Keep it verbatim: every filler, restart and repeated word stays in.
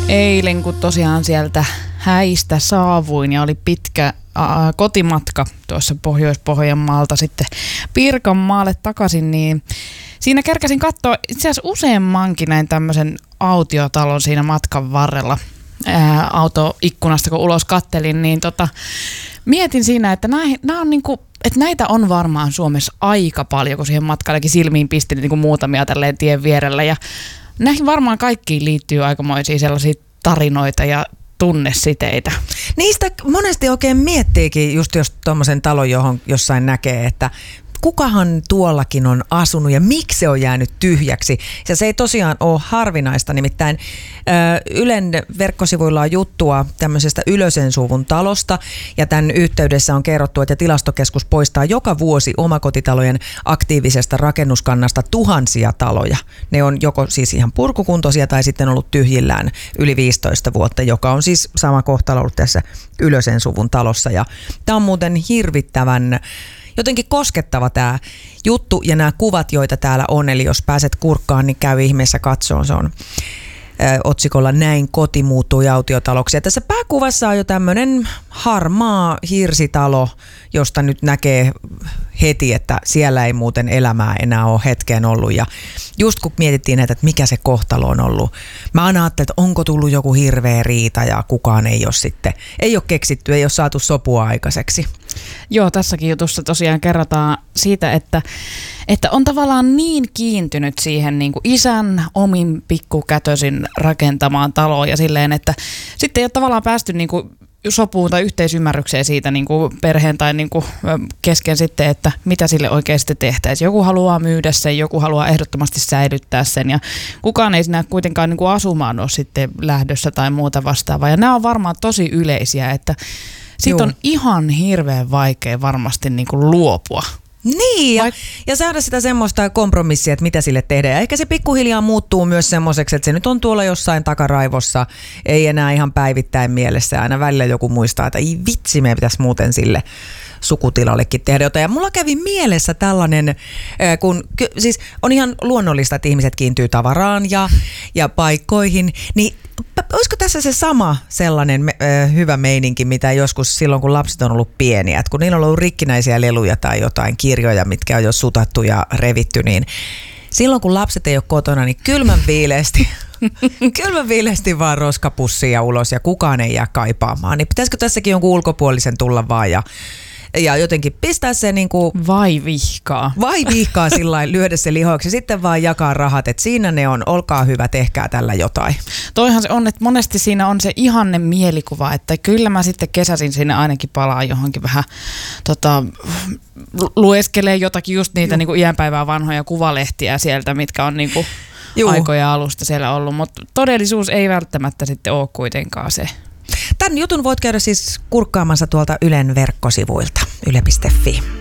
Eilen, kun tosiaan sieltä häistä saavuin ja oli pitkä ää, kotimatka tuossa Pohjois-Pohjanmaalta sitten Pirkanmaalle takaisin, niin siinä kerkäsin katsoa itse asiassa useammankin näin tämmöisen autiotalon siinä matkan varrella ää, autoikkunasta, kun ulos kattelin, niin tota, mietin siinä, että nää, nää on niinku, että näitä on varmaan Suomessa aika paljon, kun siihen matkallekin silmiin pistin niin kuin muutamia tälleen tien vierellä. Ja näihin varmaan kaikkiin liittyy aikamoisia sellaisia tarinoita ja tunnesiteitä. Niistä monesti oikein miettiikin just jos tuommoisen talon, johon jossain näkee, että kukahan tuollakin on asunut ja miksi se on jäänyt tyhjäksi. Ja se ei tosiaan ole harvinaista, nimittäin Ylen verkkosivuilla on juttua tämmöisestä Ylösen suvun talosta ja tämän yhteydessä on kerrottu, että Tilastokeskus poistaa joka vuosi omakotitalojen aktiivisesta rakennuskannasta tuhansia taloja. Ne on joko siis ihan purkukuntoisia tai sitten ollut tyhjillään yli viisitoista vuotta, joka on siis sama kohtalo ollut tässä Ylösen suvun talossa. Ja tämä on muuten hirvittävän jotenkin koskettava tämä juttu ja nämä kuvat, joita täällä on. Eli jos pääset kurkkaan, niin käy ihmeessä katsoon. Se on ö, otsikolla Näin koti muuttui autiotaloksi. Ja tässä pääkuvassa on jo tämmöinen harmaa hirsitalo, josta nyt näkee heti, että siellä ei muuten elämää enää ole hetkeen ollut. Ja just kun mietittiin näitä, että mikä se kohtalo on ollut, mä aina ajattelin, että onko tullut joku hirveä riita ja kukaan ei ole sitten, ei ole keksitty, ei ole saatu sopua aikaiseksi. Joo, tässäkin jutussa tosiaan kerrotaan siitä, että, että on tavallaan niin kiintynyt siihen niin kuin isän omin pikkukätösin rakentamaan taloon ja silleen, että sitten ei ole tavallaan päästy niin kuin sopuun tai yhteisymmärrykseen siitä niin kuin perheen tai niin kuin kesken sitten, että mitä sille oikeasti tehtäisiin. Joku haluaa myydä sen, joku haluaa ehdottomasti säilyttää sen ja kukaan ei siinä kuitenkaan niin kuin asumaan ole sitten lähdössä tai muuta vastaavaa. Ja nämä on varmaan tosi yleisiä, että siitä on ihan hirveän vaikea varmasti niin kuin luopua. Niin, ja, Vaik- ja saada sitä semmoista kompromissia, että mitä sille tehdään. Ja ehkä se pikkuhiljaa muuttuu myös semmoiseksi, että se nyt on tuolla jossain takaraivossa, ei enää ihan päivittäin mielessä. Aina välillä joku muistaa, että ei vitsi, meidän pitäisi muuten sille sukutilallekin tehdä jotain. Ja mulla kävi mielessä tällainen, kun siis on ihan luonnollista, että ihmiset kiintyy tavaraan ja, ja paikkoihin, niin olisiko tässä se sama sellainen me, äh, hyvä meininki, mitä joskus silloin, kun lapset on ollut pieniä, että kun niillä on ollut rikkinäisiä leluja tai jotain kirjoja, mitkä on jo sutattu ja revitty, niin silloin, kun lapset ei ole kotona, niin kylmän viileesti, kylmän viileesti vaan roskapussia ulos ja kukaan ei jää kaipaamaan. Niin pitäisikö tässäkin jonkun ulkopuolisen tulla vaan ja Ja jotenkin pistää se niinku vai vihkaa. Vai vihkaa sillain, lyödä se lihoiksi ja sitten vaan jakaa rahat, että siinä ne on, olkaa hyvä, tehkää tällä jotain. Toihan se on, että monesti siinä on se ihanne mielikuva, että kyllä mä sitten kesäsin sinne ainakin palaa johonkin vähän tota, lueskelee jotakin just niitä niinku iänpäivää vanhoja kuvalehtiä sieltä, mitkä on niinku aikoja alusta siellä ollut, mutta todellisuus ei välttämättä sitten ole kuitenkaan se. Tämän jutun voit käydä siis kurkkaamassa tuolta Ylen verkkosivuilta, yle piste fi.